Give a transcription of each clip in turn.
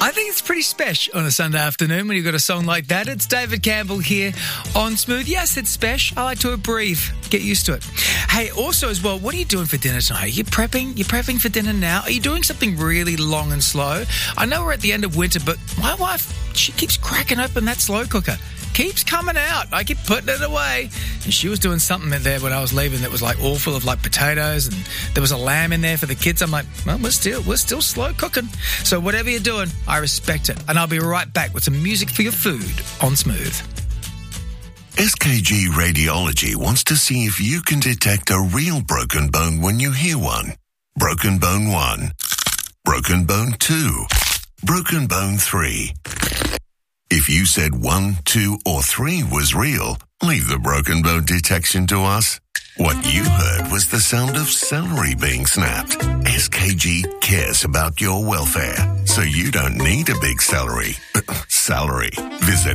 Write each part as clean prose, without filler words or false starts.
I think it's pretty special on a Sunday afternoon when you've got a song like that. It's David Campbell here on Smooth. Yes, it's special. I like to breathe. Get used to it. Hey, also as well, what are you doing for dinner tonight? Are you prepping? You're prepping for dinner now? Are you doing something really long and slow? I know we're at the end of winter, but my wife, she keeps cracking open that slow cooker. Keeps coming out. I keep putting it away. And she was doing something there when I was leaving that was like all full of like potatoes, and there was a lamb in there for the kids. I'm like, well, we're still slow cooking. So whatever you're doing, I respect it. And I'll be right back with some music for your food on Smooth. SKG Radiology wants to see if you can detect a real broken bone when you hear one. Broken bone 1. Broken bone 2. Broken bone 3. If you said 1, 2, or 3 was real, leave the broken bone detection to us. What you heard was the sound of celery being snapped. SKG cares about your welfare, so you don't need a big salary. Visit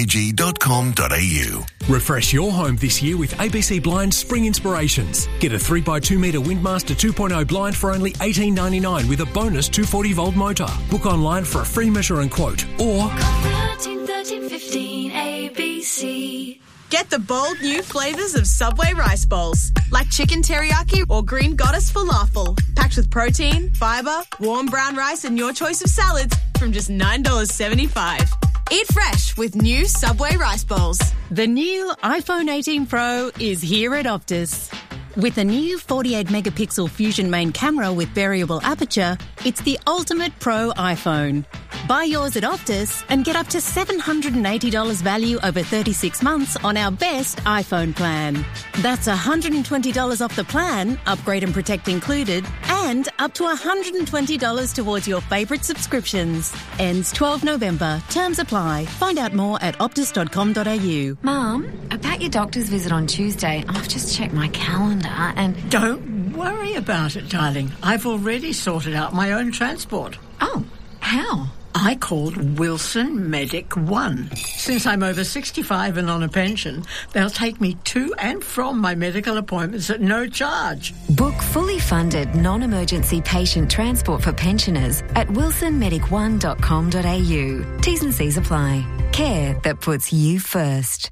skg.com.au. Refresh your home this year with ABC Blind's Spring Inspirations. Get a 3x2 metre Windmaster 2.0 blind for only $18.99 with a bonus 240-volt motor. Book online for a free measure and quote, or... Call 13 15 ABC. Get the bold new flavours of Subway rice bowls, like chicken teriyaki or green goddess falafel, packed with protein, fibre, warm brown rice and your choice of salads from just $9.75. Eat fresh with new Subway rice bowls. The new iPhone 18 Pro is here at Optus. With a new 48-megapixel Fusion main camera with variable aperture, it's the ultimate pro iPhone. Buy yours at Optus and get up to $780 value over 36 months on our best iPhone plan. That's $120 off the plan, upgrade and protect included, and up to $120 towards your favourite subscriptions. Ends 12 November. Terms apply. Find out more at optus.com.au. Mum, about your doctor's visit on Tuesday, I've just checked my calendar and... Don't worry about it, darling. I've already sorted out my own transport. Oh, how? I called Wilson Medic One. Since I'm over 65 and on a pension, they'll take me to and from my medical appointments at no charge. Book fully funded non-emergency patient transport for pensioners at wilsonmedic1.com.au. T's and C's apply. Care that puts you first.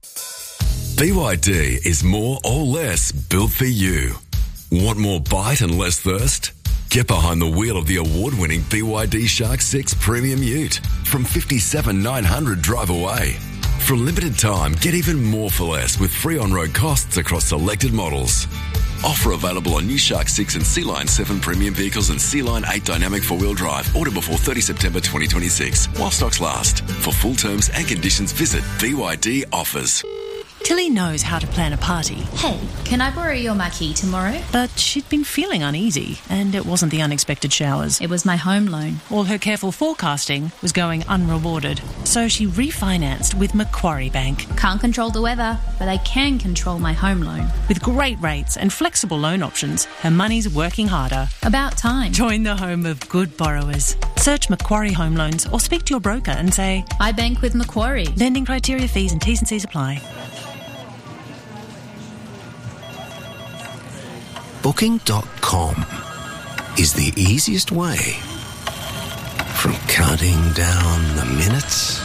BYD is more or less built for you. Want more bite and less thirst? Get behind the wheel of the award-winning BYD Shark 6 Premium Ute from $57,900 drive away. For a limited time, get even more for less with free on-road costs across selected models. Offer available on new Shark 6 and Sea Line 7 premium vehicles and Sea Line 8 dynamic four-wheel drive. Order before 30 September 2026 while stocks last. For full terms and conditions, visit BYD Offers. Tilly knows how to plan a party. Hey, can I borrow your marquee tomorrow? But she'd been feeling uneasy, and it wasn't the unexpected showers. It was my home loan. All her careful forecasting was going unrewarded. So she refinanced with Macquarie Bank. Can't control the weather, but I can control my home loan. With great rates and flexible loan options, her money's working harder. About time. Join the home of good borrowers. Search Macquarie Home Loans or speak to your broker and say, I bank with Macquarie. Lending criteria, fees and T's and C's apply. Booking.com is the easiest way from counting down the minutes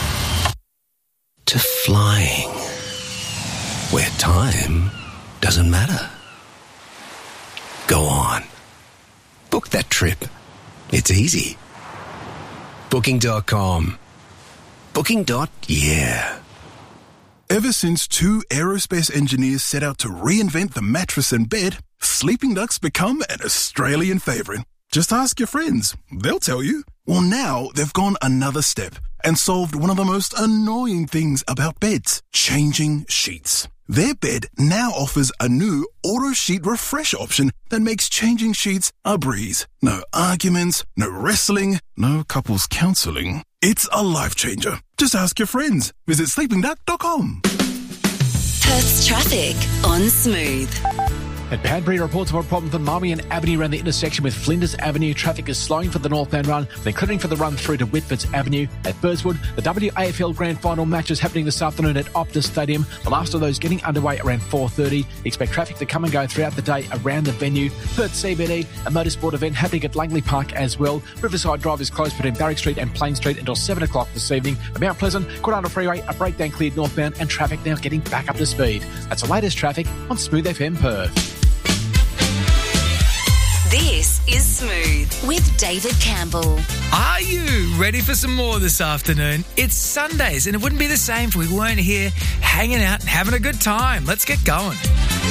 to flying where time doesn't matter. Go on. Book that trip. It's easy. Booking.com. Booking.yeah. Ever since 2 aerospace engineers set out to reinvent the mattress and bed, Sleeping Duck's become an Australian favourite. Just ask your friends. They'll tell you. Well, now they've gone another step and solved one of the most annoying things about beds, changing sheets. Their bed now offers a new auto sheet refresh option that makes changing sheets a breeze. No arguments, no wrestling, no couples counselling. It's a life changer. Just ask your friends. Visit sleepingduck.com. Perth's traffic on Smooth. At Padbury, reports of a problem for Marmion Avenue around the intersection with Flinders Avenue. Traffic is slowing for the northbound run. They're clearing for the run through to Whitfords Avenue. At Burswood, the WAFL Grand Final match is happening this afternoon at Optus Stadium. The last of those getting underway around 4:30. Expect traffic to come and go throughout the day around the venue. Perth CBD, a motorsport event happening at Langley Park as well. Riverside Drive is closed between Barrack Street and Plain Street until 7 o'clock this evening. At Mount Pleasant, Cordana Freeway, a breakdown cleared northbound and traffic now getting back up to speed. That's the latest traffic on Smooth FM Perth. This is Smooth with David Campbell. Are you ready for some more this afternoon? It's Sundays, and it wouldn't be the same if we weren't here hanging out and having a good time. Let's get going.